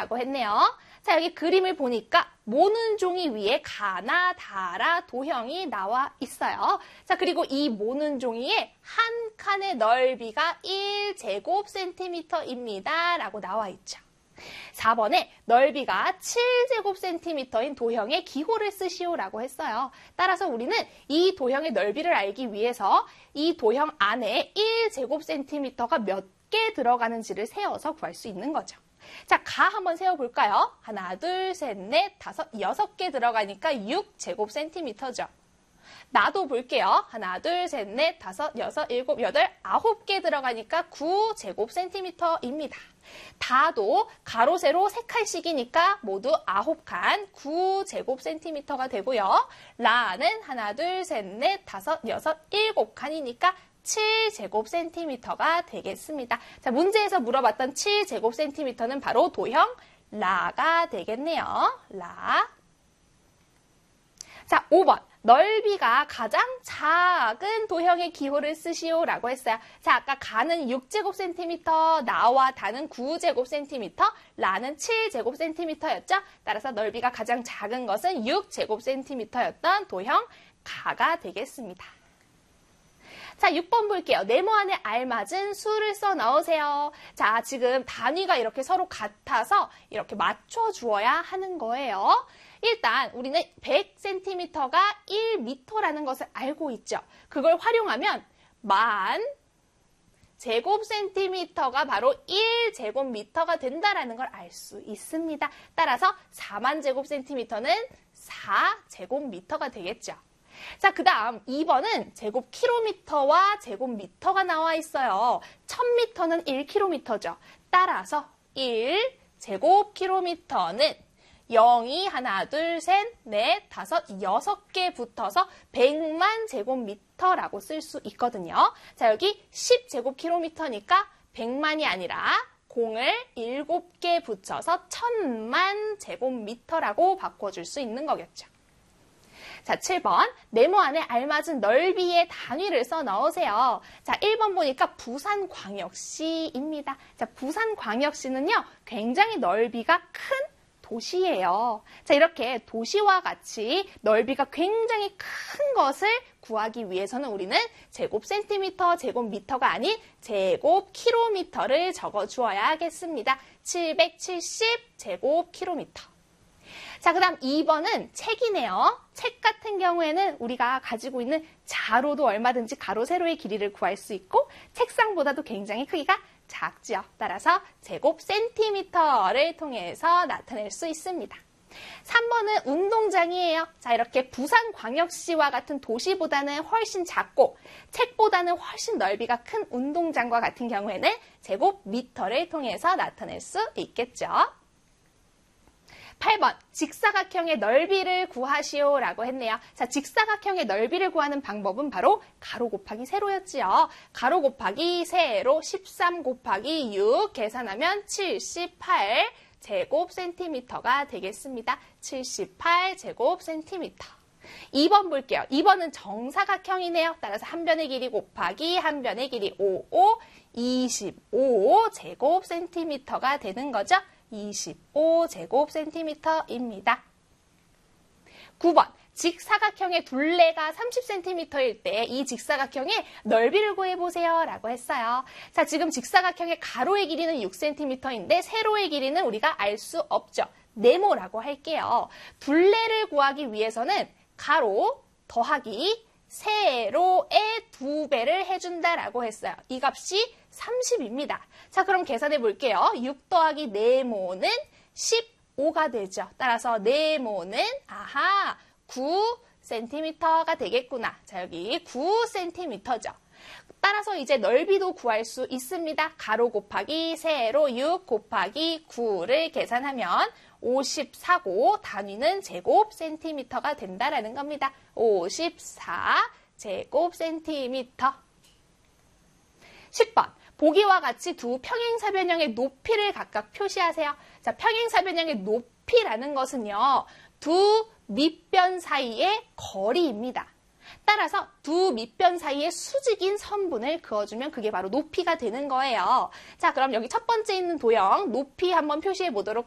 라고 했네요. 자, 여기 그림을 보니까 모는 종이 위에 가나, 다라, 도형이 나와 있어요. 자, 그리고 이 모는 종이의 한 칸의 넓이가 1제곱센티미터입니다. 라고 나와 있죠. 4번에 넓이가 7제곱센티미터인 도형의 기호를 쓰시오라고 했어요. 따라서 우리는 이 도형의 넓이를 알기 위해서 이 도형 안에 1제곱센티미터가 몇 개 들어가는지를 세어서 구할 수 있는 거죠. 자, 가 한번 세어볼까요? 하나, 둘, 셋, 넷, 다섯, 6개 들어가니까 6제곱센티미터죠. 나도 볼게요. 하나, 둘, 셋, 넷, 다섯, 여섯, 일곱, 여덟, 9개 들어가니까 9제곱센티미터입니다. 다도 가로, 세로 3칸씩이니까 모두 9칸, 9제곱센티미터가 되고요. 라는 하나, 둘, 셋, 넷, 다섯, 여섯, 7칸이니까 7제곱센티미터가 되겠습니다. 자, 문제에서 물어봤던 7제곱센티미터는 바로 도형 라가 되겠네요. 라. 자, 5번. 넓이가 가장 작은 도형의 기호를 쓰시오라고 했어요. 자, 아까 가는 6제곱센티미터, 나와 다는 9제곱센티미터, 라는 7제곱센티미터였죠. 따라서 넓이가 가장 작은 것은 6제곱센티미터였던 도형 가가 되겠습니다. 자, 6번 볼게요. 네모 안에 알맞은 수를 써 넣으세요. 자, 지금 단위가 이렇게 서로 같아서 이렇게 맞춰 주어야 하는 거예요. 일단 우리는 100cm가 1m라는 것을 알고 있죠. 그걸 활용하면 10,000 제곱센티미터가 바로 1제곱미터가 된다는 걸 알 수 있습니다. 따라서 40,000 제곱센티미터는 4제곱미터가 되겠죠. 자, 그 다음 2번은 제곱킬로미터와 제곱미터가 나와 있어요. 1000m는 1km죠. 따라서 1제곱킬로미터는 0이 하나, 둘, 셋, 넷, 다섯, 6개 붙어서 100만 제곱미터라고 쓸 수 있거든요. 자, 여기 10제곱킬로미터니까 100만이 아니라 0을 7개 붙여서 1000만 제곱미터라고 바꿔줄 수 있는 거겠죠. 자, 7번. 네모 안에 알맞은 넓이의 단위를 써 넣으세요. 자, 1번 보니까 부산광역시입니다. 자, 부산광역시는요, 굉장히 넓이가 큰 도시예요. 자, 이렇게 도시와 같이 넓이가 굉장히 큰 것을 구하기 위해서는 우리는 제곱센티미터, 제곱미터가 아닌 제곱킬로미터를 적어주어야 하겠습니다. 770제곱킬로미터. 자, 그 다음 2번은 책이네요. 책 같은 경우에는 우리가 가지고 있는 자로도 얼마든지 가로, 세로의 길이를 구할 수 있고 책상보다도 굉장히 크기가 작죠. 따라서 제곱센티미터를 통해서 나타낼 수 있습니다. 3번은 운동장이에요. 자, 이렇게 부산광역시와 같은 도시보다는 훨씬 작고 책보다는 훨씬 넓이가 큰 운동장과 같은 경우에는 제곱미터를 통해서 나타낼 수 있겠죠. 8번, 직사각형의 넓이를 구하시오라고 했네요. 자, 직사각형의 넓이를 구하는 방법은 바로 가로 곱하기 세로였지요. 가로 곱하기 세로 13 곱하기 6 계산하면 78 제곱센티미터가 되겠습니다. 78 제곱센티미터. 2번 볼게요. 2번은 정사각형이네요. 따라서 한 변의 길이 곱하기 한 변의 길이 25 제곱센티미터가 되는 거죠. 25제곱센티미터입니다. 9번, 직사각형의 둘레가 30cm일 때 이 직사각형의 넓이를 구해보세요 라고 했어요. 자, 지금 직사각형의 가로의 길이는 6cm인데 세로의 길이는 우리가 알 수 없죠. 네모라고 할게요. 둘레를 구하기 위해서는 가로 더하기 세로의 2배를 해준다라고 했어요. 이 값이 30입니다. 자, 그럼 계산해 볼게요. 6 더하기 네모는 15가 되죠. 따라서 네모는 9cm가 되겠구나. 자, 여기 9cm죠. 따라서 이제 넓이도 구할 수 있습니다. 가로 곱하기 세로 6 곱하기 9를 계산하면 54고 단위는 제곱센티미터가 된다라는 겁니다. 54제곱센티미터. 10번. 보기와 같이 두 평행사변형의 높이를 각각 표시하세요. 자, 평행사변형의 높이라는 것은요, 두 밑변 사이의 거리입니다. 따라서 두 밑변 사이의 수직인 선분을 그어주면 그게 바로 높이가 되는 거예요. 자, 그럼 여기 첫 번째 있는 도형 높이 한번 표시해 보도록